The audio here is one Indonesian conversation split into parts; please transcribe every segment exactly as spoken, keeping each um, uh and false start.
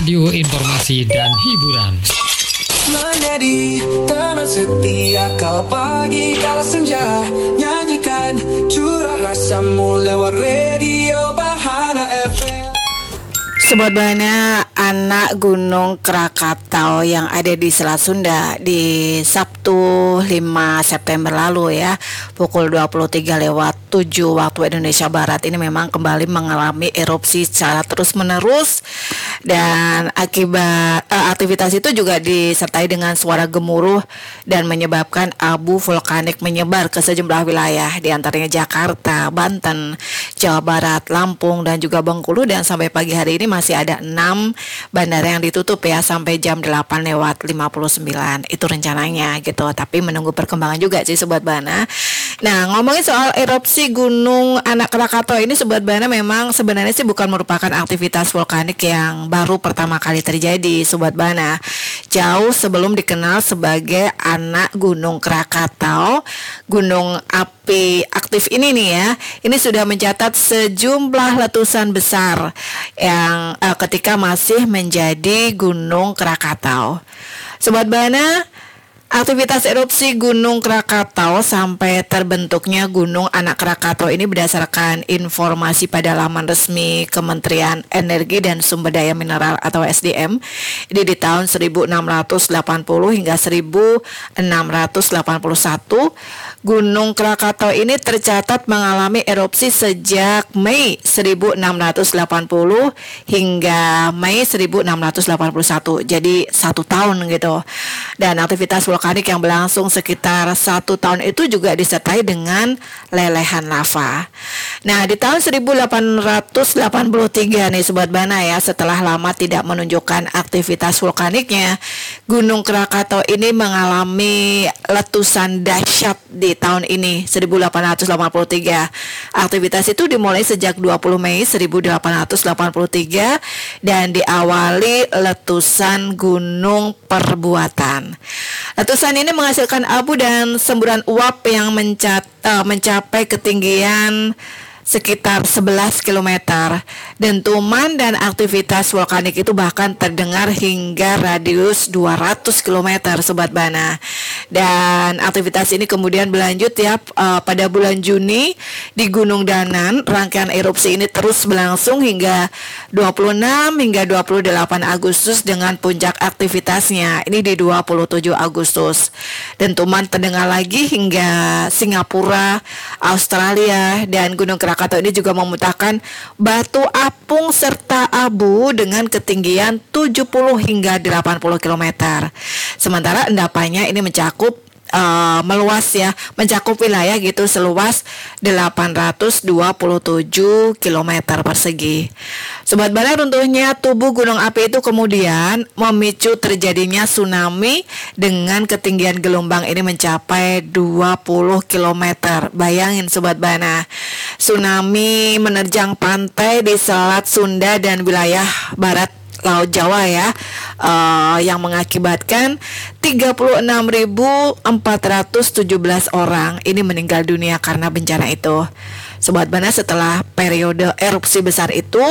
radio informasi dan hiburan. Menjadi teman setia kala pagi kala senja, nyanyikan curah rasamu lewat radio Bahana F M. Sobat Bahana, anak Gunung Krakatau yang ada di Selat Sunda di Sabtu lima September lalu ya, pukul dua puluh tiga lewat tujuh waktu Indonesia Barat ini memang kembali mengalami erupsi secara terus-menerus, dan akibat eh, aktivitas itu juga disertai dengan suara gemuruh dan menyebabkan abu vulkanik menyebar ke sejumlah wilayah, di antaranya Jakarta, Banten, Jawa Barat, Lampung, dan juga Bengkulu. Dan sampai pagi hari ini masih ada enam bandara yang ditutup ya sampai jam delapan lewat lima puluh sembilan itu rencananya gitu, tapi menunggu perkembangan juga sih Sobat Bahana. Nah, ngomongin soal erupsi Gunung Anak Krakatau ini Sobat Bahana, memang sebenarnya sih bukan merupakan aktivitas vulkanik yang baru pertama kali terjadi Sobat Bahana. Jauh sebelum dikenal sebagai Anak Gunung Krakatau, gunung api aktif ini nih ya, ini sudah mencatat sejumlah letusan besar yang uh, ketika masih menjadi Gunung Krakatau. Sobat Bahana, aktivitas erupsi Gunung Krakatau sampai terbentuknya Gunung Anak Krakatau ini berdasarkan informasi pada laman resmi Kementerian Energi dan Sumber Daya Mineral atau S D M. Ini di tahun seribu enam ratus delapan puluh hingga seribu enam ratus delapan puluh satu, Gunung Krakatau ini tercatat mengalami erupsi sejak Mei seribu enam ratus delapan puluh hingga Mei seribu enam ratus delapan puluh satu. Jadi satu tahun gitu. Dan aktivitas vulkanik yang berlangsung sekitar satu tahun itu juga disertai dengan lelehan lava. Nah, di tahun seribu delapan ratus delapan puluh tiga nih Sobat Bahana ya, setelah lama tidak menunjukkan aktivitas vulkaniknya, Gunung Krakatau ini mengalami letusan dahsyat di tahun ini seribu delapan ratus delapan puluh tiga. Aktivitas itu dimulai sejak dua puluh Mei seribu delapan ratus delapan puluh tiga dan diawali letusan gunung perbuatan. Letusan ini menghasilkan abu dan semburan uap yang mencat, uh, mencapai ketinggian sekitar sebelas kilometer. Dentuman dan aktivitas vulkanik itu bahkan terdengar hingga radius dua ratus kilometer Sobat Bahana. Dan aktivitas ini kemudian berlanjut ya uh, pada bulan Juni di Gunung Danan. Rangkaian erupsi ini terus berlangsung hingga dua puluh enam hingga dua puluh delapan Agustus dengan puncak aktivitasnya ini di dua puluh tujuh Agustus. Dentuman terdengar lagi hingga Singapura, Australia, dan Gunung Krakatau ini juga memuntahkan batu apung serta abu dengan ketinggian tujuh puluh hingga delapan puluh kilometer. Sementara endapannya ini mencakup Uh, meluas ya, mencakup wilayah gitu seluas delapan ratus dua puluh tujuh kilometer persegi. Sobat Bahana, runtuhnya tubuh gunung api itu kemudian memicu terjadinya tsunami dengan ketinggian gelombang ini mencapai dua puluh kilometer. Bayangin Sobat Bahana, tsunami menerjang pantai di Selat Sunda dan wilayah barat Laut Jawa ya, uh, yang mengakibatkan tiga puluh enam ribu empat ratus tujuh belas orang ini meninggal dunia karena bencana itu. Sobat Bahana, setelah periode erupsi besar itu,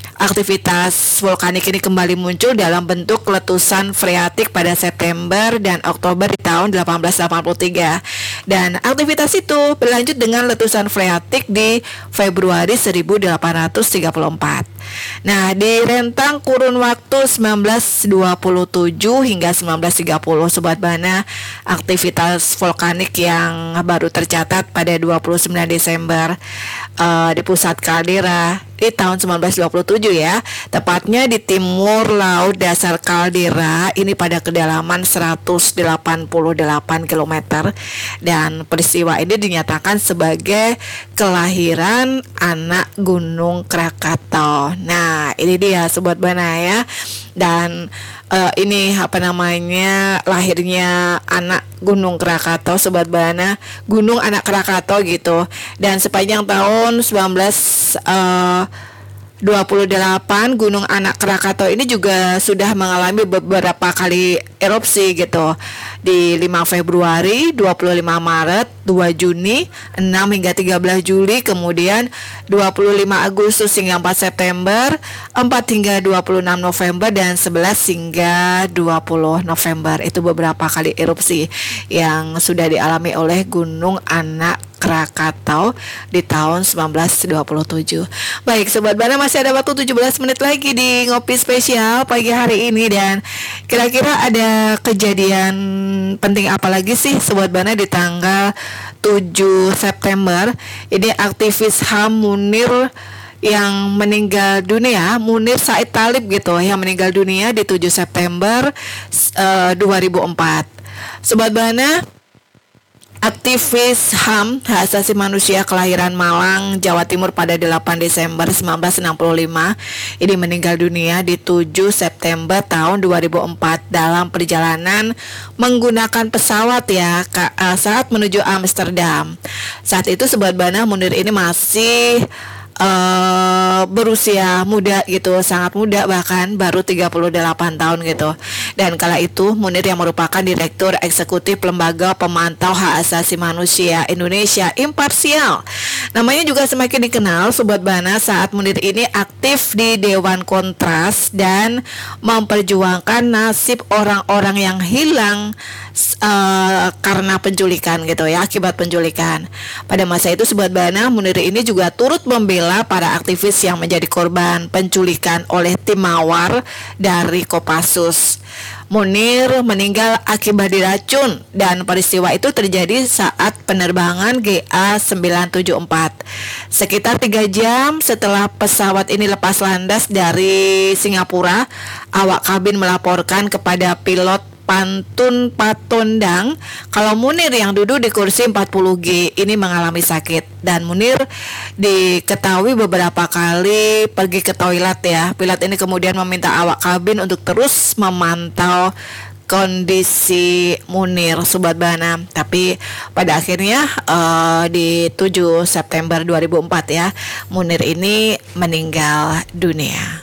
aktivitas vulkanik ini kembali muncul dalam bentuk letusan freatik pada September dan Oktober di tahun delapan belas delapan puluh tiga. Dan aktivitas itu berlanjut dengan letusan freatik di Februari seribu delapan ratus tiga puluh empat. Nah, di rentang kurun waktu seribu sembilan ratus dua puluh tujuh hingga seribu sembilan ratus tiga puluh Sobat Bahana, aktivitas vulkanik yang baru tercatat pada dua puluh sembilan Desember uh, di pusat kaldera di tahun seribu sembilan ratus dua puluh tujuh ya, tepatnya di timur laut dasar kaldera ini pada kedalaman seratus delapan puluh delapan kilometer, dan peristiwa ini dinyatakan sebagai kelahiran anak Gunung Krakatau. Nah, ini dia Sobat Bahana ya. Dan uh, ini apa namanya lahirnya anak Gunung Krakatau Sobat Bahana, Gunung Anak Krakatau gitu. Dan sepanjang tahun seribu sembilan ratus dua puluh delapan, Gunung Anak Krakatau ini juga sudah mengalami beberapa kali erupsi gitu. Di lima Februari, dua puluh lima Maret, dua Juni, enam hingga tiga belas Juli, kemudian dua puluh lima Agustus hingga empat September, empat hingga dua puluh enam November, dan sebelas hingga dua puluh November. Itu beberapa kali erupsi yang sudah dialami oleh Gunung Anak Krakatau di tahun seribu sembilan ratus dua puluh tujuh. Baik Sobat Bana, masih ada waktu tujuh belas menit lagi di Ngopi Spesial pagi hari ini. Dan kira-kira ada kejadian penting apa lagi sih Sobat Bana di tanggal tujuh September? Ini aktivis H A M Munir yang meninggal dunia, Munir Said Talib gitu, yang meninggal dunia di tujuh September uh, dua ribu empat. Sobat Bana, aktivis H A M, hak asasi manusia kelahiran Malang, Jawa Timur pada delapan Desember seribu sembilan ratus enam puluh lima, ini meninggal dunia di tujuh September tahun dua ribu empat dalam perjalanan menggunakan pesawat ya saat menuju Amsterdam. Saat itu Sobat Bana, Munir ini masih Uh, berusia muda gitu, sangat muda, bahkan baru tiga puluh delapan tahun gitu. Dan kala itu Munir yang merupakan Direktur Eksekutif Lembaga Pemantau Hak Asasi Manusia Indonesia Imparsial. Namanya juga semakin dikenal Sobat Bana saat Munir ini aktif di Dewan Kontras dan memperjuangkan nasib orang-orang yang hilang Uh, karena penculikan gitu ya, akibat penculikan. Pada masa itu Sobat Bana, Munir ini juga turut membela para aktivis yang menjadi korban penculikan oleh tim Mawar dari Kopassus. Munir meninggal akibat diracun dan peristiwa itu terjadi saat penerbangan G A sembilan tujuh empat. Sekitar tiga jam setelah pesawat ini lepas landas dari Singapura, awak kabin melaporkan kepada pilot Pantun Patondang kalau Munir yang duduk di kursi empat puluh G ini mengalami sakit. Dan Munir diketahui beberapa kali pergi ke toilet ya. Pilot ini kemudian meminta awak kabin untuk terus memantau kondisi Munir Sobat Bana. Tapi pada akhirnya uh, di tujuh September dua ribu empat ya, Munir ini meninggal dunia.